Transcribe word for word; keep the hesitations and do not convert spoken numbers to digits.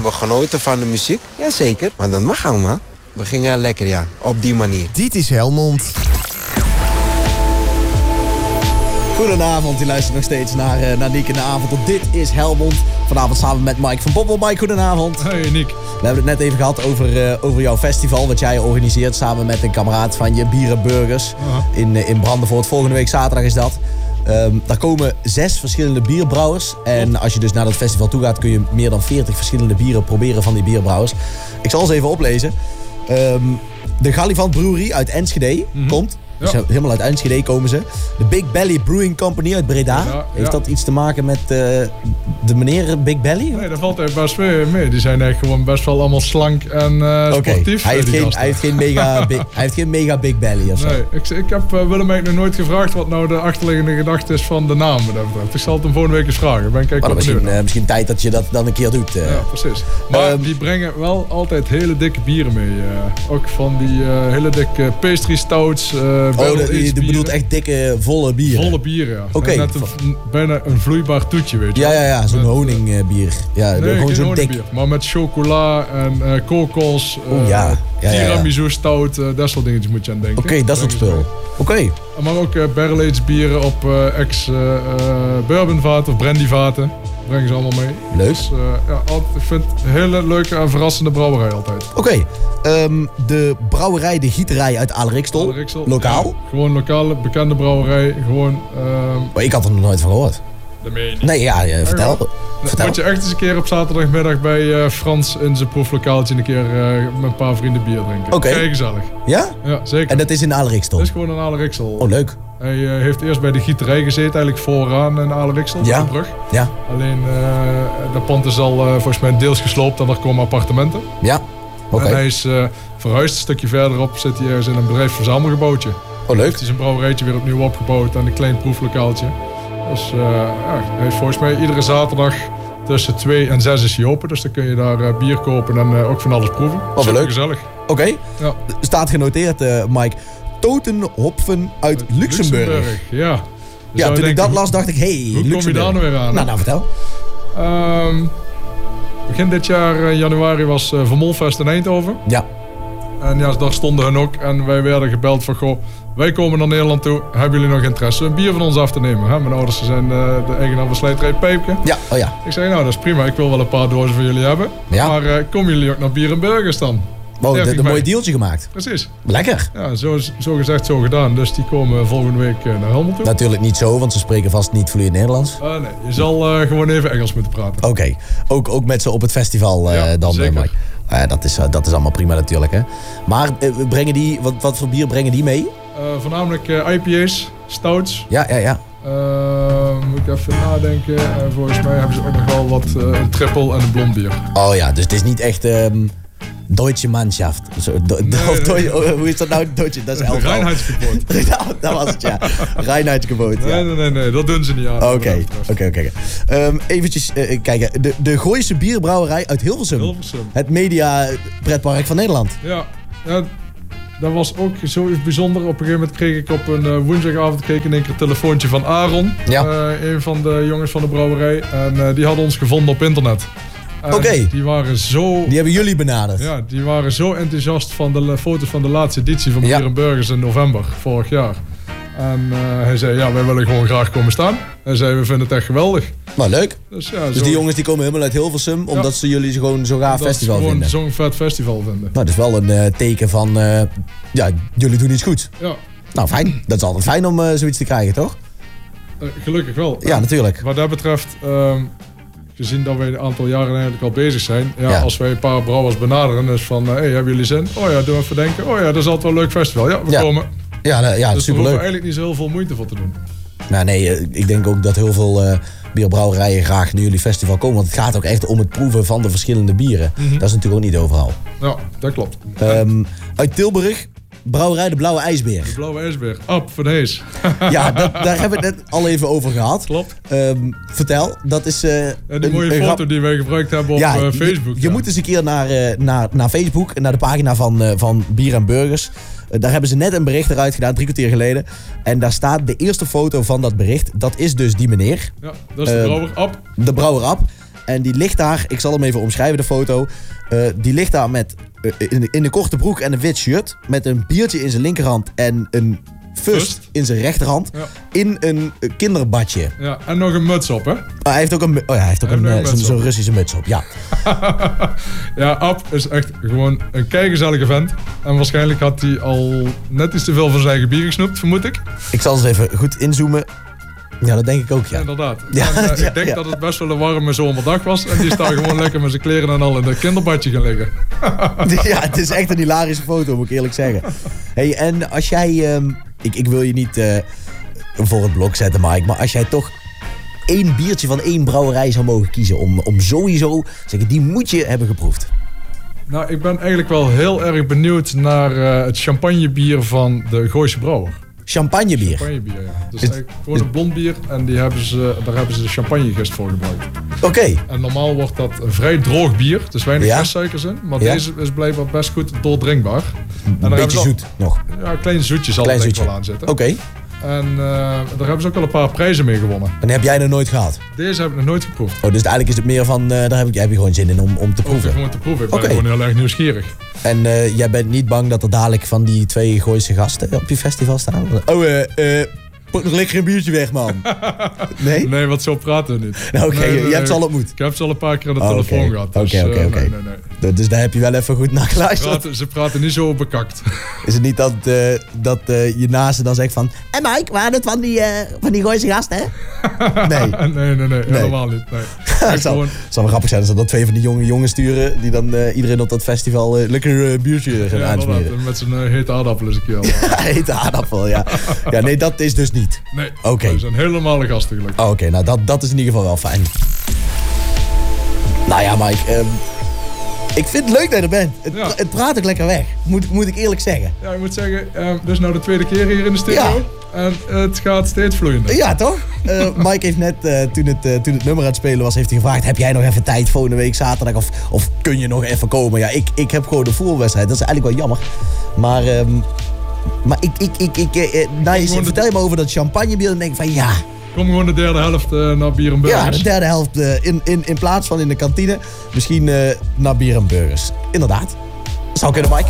hebben genoten van de muziek. Jazeker, maar dat mag allemaal. We gingen lekker, ja. Op die manier. Dit is Helmond. Goedenavond, u luistert nog steeds naar, uh, naar Niek in de avond. Op Dit is Helmond. Vanavond samen met Mike van Poppel. Mike, goedenavond. Hey Niek. We hebben het net even gehad over, uh, over jouw festival. Wat jij organiseert samen met een kameraad van je, Bier en Burgers. Uh-huh. In, uh, in Brandenvoort. Volgende week zaterdag is dat. Um, daar komen zes verschillende bierbrouwers. En als je dus naar dat festival toe gaat, kun je meer dan veertig verschillende bieren proberen van die bierbrouwers. Ik zal ze even oplezen. Um, de Galivant Brewery uit Enschede mm-hmm. komt. Dus ja. Helemaal uit Enschede komen ze. De Big Belly Brewing Company uit Breda. Ja, Heeft ja. dat iets te maken met uh, de meneer Big Belly? Nee, dat valt echt best mee. Die zijn echt gewoon best wel allemaal slank en uh, okay. sportief. Hij heeft, geen, hij, heeft geen mega big, hij heeft geen mega Big Belly of zo. Nee, ik, ik heb uh, Willem eigenlijk nog nooit gevraagd wat nou de achterliggende gedachte is van de naam. Ik zal het hem volgende week eens vragen. Ben ik maar misschien, uh, misschien tijd dat je dat dan een keer doet. Uh. Ja, precies. Maar um, die brengen wel altijd hele dikke bieren mee. Uh, ook van die uh, hele dikke pastry stouts. Uh, Oh, de, je bedoelt echt dikke, volle bieren? Volle bieren, ja. Oké. Okay. Net een, bijna een vloeibaar toetje, weet je. Ja, ja, ja. Zo'n honingbier. Ja, nee, gewoon zo'n dik. Bier, maar met chocola en uh, kokos, uh, ja. Ja, tiramisu ja, ja. stout, uh, dat soort dingetjes moet je aan denken. Oké, okay, dat soort spul. Oké. Okay. Maar ook uh, barrel-aged bieren op uh, ex-bourbonvaten uh, uh, of brandyvaten. Brengen ze allemaal mee. Leuk. Dus, uh, ja, altijd, ik vind het een hele leuke en verrassende brouwerij altijd. Oké. Okay. Um, de brouwerij De Gieterij uit Aalriksel. Aalriksel. Lokaal? Ja, gewoon lokale, bekende brouwerij. Gewoon, um, maar ik had er nog nooit van gehoord. Dat meen je niet. Nee, ja, ja vertel. Ja, vertel. Moet je echt eens een keer op zaterdagmiddag bij uh, Frans in zijn proeflokaaltje een keer uh, met een paar vrienden bier drinken. Oké. Okay. Kijk, gezellig. Ja? Ja, zeker. En dat is in Aalriksel? Dat is gewoon in Aalriksel. Oh, leuk. Hij uh, heeft eerst bij de gieterij gezeten, eigenlijk vooraan in Aalriksel, ja. op de brug. Ja. Alleen, uh, dat pand is al uh, volgens mij deels gesloopt en er komen appartementen. Ja. Oké. Okay. En hij is uh, verhuisd, een stukje verderop zit hij ergens in een bedrijfsverzamelgebouwtje. Oh, leuk. Heeft hij zijn brouwerijtje weer opnieuw opgebouwd en een klein proeflokaaltje. Dus uh, ja, hij heeft volgens mij iedere zaterdag tussen twee en zes is hij open. Dus dan kun je daar uh, bier kopen en uh, ook van alles proeven. Oh, super leuk. Gezellig. Oké. Okay. Ja. Staat genoteerd, uh, Mike. Totenhopfen uit Luxemburg. Luxemburg. Ja. Dus ja, toen denken, ik dat las, dacht ik, hé, hey, hoe kom je daar nou weer aan? Nou, nou, vertel. Um, begin dit jaar, uh, januari, was uh, Vermolfest in Eindhoven. Ja. En ja, daar stonden hun ook. En wij werden gebeld van, goh, wij komen naar Nederland toe. Hebben jullie nog interesse een bier van ons af te nemen? Hè? Mijn ouders zijn uh, de eigenaar van Slijterij Pijpje. Ja, oh ja. Ik zei, nou, dat is prima. Ik wil wel een paar dozen van jullie hebben. Ja. Maar uh, komen jullie ook naar Bier en Burgers dan? Oh, dat een mooi dealtje gemaakt. Precies. Lekker. Ja, zo, zo gezegd, zo gedaan. Dus die komen volgende week uh, naar Helmond toe. Natuurlijk niet zo, want ze spreken vast niet vloeiend Nederlands. Uh, nee, je zal uh, gewoon even Engels moeten praten. Oké. Okay. Ook, ook met ze op het festival uh, ja, dan, zeker. Mike. Uh, dat, is, uh, dat is allemaal prima natuurlijk, hè. Maar uh, brengen die, wat, wat voor bier brengen die mee? Uh, voornamelijk uh, I P A's, stouts. Ja, ja, ja. Uh, moet ik even nadenken. Uh, volgens mij hebben ze ook nog wel wat uh, een triple en een blond bier. Oh ja, dus het is niet echt um, Deutsche Mannschaft. Zo, do, nee, of do, nee. Hoe is dat nou? Deutsche, dat is elftal. Reinheidsgebot. nou, dat was het, ja. Reinheidsgebot, ja. Nee, nee, nee, nee, dat doen ze niet aan. Oké, oké, oké. Eventjes uh, kijken. De, de Gooise Bierbrouwerij uit Hilversum. Hilversum. Het media pretpark van Nederland. Ja, ja. Dat was ook zo bijzonder. Op een gegeven moment kreeg ik op een uh, woensdagavond kreeg ik in één keer een telefoontje van Aaron. Ja. Uh, een van de jongens van de brouwerij. En uh, die hadden ons gevonden op internet. Oké. Okay. Die waren zo... Die hebben jullie benaderd? Ja, die waren zo enthousiast van de foto's van de laatste editie van Bier en ja. Burgers in november vorig jaar. En uh, hij zei, ja, wij willen gewoon graag komen staan. Hij zei, we vinden het echt geweldig. Nou, leuk. Dus, ja, dus zo... die jongens die komen helemaal uit Hilversum, omdat ja. ze jullie gewoon zo'n gaaf festival vinden. vinden. Zo'n vet festival vinden. Nou, dat is wel een uh, teken van, uh, ja, jullie doen iets goed. Ja. Nou, fijn. Dat is altijd fijn om uh, zoiets te krijgen, toch? Uh, gelukkig wel. Ja, en natuurlijk. Wat dat betreft... Um, gezien dat wij een aantal jaren eigenlijk al bezig zijn. Ja, ja. Als wij een paar brouwers benaderen, is van, hé, hey, hebben jullie zin? Oh ja, doen we even denken. Oh ja, dat is altijd wel een leuk festival. Ja, we ja. komen. Ja, nou, ja dus superleuk. we hoeven eigenlijk niet zo heel veel moeite voor te doen. Nou nee, ik denk ook dat heel veel uh, bierbrouwerijen graag naar jullie festival komen. Want het gaat ook echt om het proeven van de verschillende bieren. Mm-hmm. Dat is natuurlijk ook niet overal. Ja, dat klopt. Um, uit Tilburg, brouwerij De Blauwe IJsbeer. De Blauwe IJsbeer, Ab van Hees. Ja, dat, daar hebben we het net al even over gehad. Klopt. Um, vertel, dat is... Uh, ja, die een, mooie een foto grap... die wij gebruikt hebben op ja, uh, Facebook. Je, je ja. moet eens een keer naar, uh, naar, naar Facebook, naar de pagina van, uh, van Bier en Burgers. Uh, daar hebben ze net een bericht eruit gedaan, drie kwartier geleden. En daar staat de eerste foto van dat bericht. Dat is dus die meneer. Ja, dat is de uh, brouwer Ab. De brouwer Ab. En die ligt daar, ik zal hem even omschrijven, de foto. Uh, die ligt daar met uh, in, de, in de korte broek en een wit shirt. Met een biertje in zijn linkerhand en een fust, fust? in zijn rechterhand. Ja. In een uh, kinderbadje. Ja, en nog een muts op, hè? Uh, hij heeft ook een, oh ja, hij heeft ook hij een, heeft een uh, zo'n Russische muts op, ja. Ja, Ab is echt gewoon een keigezellige vent. En waarschijnlijk had hij al net iets te veel van zijn eigen bier gesnoept, vermoed ik. Ik zal eens even goed inzoomen. Ja, dat denk ik ook, ja. ja inderdaad. Ja, en, uh, ja, ik denk ja. dat het best wel een warme zomerdag was. En die staat gewoon lekker met zijn kleren en al in het kinderbadje gaan liggen. Ja, het is echt een hilarische foto, moet ik eerlijk zeggen. Hey, en als jij... Um, ik, ik wil je niet uh, voor het blok zetten, Mike. Maar als jij toch één biertje van één brouwerij zou mogen kiezen... om, om sowieso... Zeggen, die moet je hebben geproefd. Nou, ik ben eigenlijk wel heel erg benieuwd naar uh, het champagnebier van de Gooise Brouwer. Champagnebier? Champagnebier, ja. Dus het, gewoon een blond bier en die hebben ze, daar hebben ze de champagnegist voor gebruikt. Oké. Okay. En normaal wordt dat een vrij droog bier, dus weinig ja? restsuikers in. Maar ja? deze is blijkbaar best goed doordrinkbaar. Een beetje al, zoet nog? Ja, een klein zoetje zal er denk ik wel aan zitten. Oké. Okay. En uh, daar hebben ze ook al een paar prijzen mee gewonnen. En heb jij nog nooit gehad? Deze heb ik nog nooit geproefd. Oh, dus eigenlijk is het meer van, uh, daar heb, ik, heb je gewoon zin in om, om te proeven? Om gewoon te proeven, ik ben okay. gewoon heel erg nieuwsgierig. En uh, jij bent niet bang dat er dadelijk van die twee Gooise gasten op je festival staan? Oh, eh... Uh, uh, Pak nog lekker een biertje weg, man. Nee? Nee, want zo praten we niet. Nou, Oké, okay, nee, je nee, hebt ze al ontmoet. Ik heb ze al een paar keer aan de oh, telefoon okay. gehad. Oké, dus, oké, uh, oké. Nee, nee, nee. Dus daar heb je wel even goed naar geluisterd. Ze praten, ze praten niet zo bekakt. Is het niet dat, uh, dat uh, je naaste dan zegt van... Hé hey Mike, waren het van die, uh, van die Gooise gasten, hè? Nee. nee, nee, nee. Helemaal nee. niet. Nee. Het zal, gewoon... zal wel grappig zijn als er dan twee van die jonge jongens sturen... die dan uh, iedereen op dat festival uh, lekker uh, biertje gaan ja, aansmeren. Met zijn uh, hete aardappel eens een keer. Ja, hete aardappel, ja. Ja, nee, dat is dus niet. Nee, oké. Okay. We zijn helemaal gasten gelukkig. Oh, Oké, okay, nou dat, dat is in ieder geval wel fijn. Nou ja, Mike... Um, ik vind het leuk dat je er bent. Het, ja. het praat ook lekker weg. Moet, moet ik eerlijk zeggen. Ja, ik moet zeggen, um, dit is nou de tweede keer hier in de studio. Ja. En het gaat steeds vloeiender. Ja, toch? Uh, Mike heeft net, uh, toen, het, uh, toen het nummer aan het spelen was, heeft hij gevraagd... heb jij nog even tijd volgende week zaterdag? Of, of kun je nog even komen? Ja, ik, ik heb gewoon de voetbalwedstrijd. Dat is eigenlijk wel jammer. Maar, um, maar ik, ik, ik, ik, uh, nou, je vertel je me over dat champagnebier en denk ik van ja... Kom gewoon de derde helft uh, naar bier en burgers. Ja, de derde helft uh, in, in, in plaats van in de kantine. Misschien uh, naar bier en burgers. Inderdaad. Zou kunnen, Mike.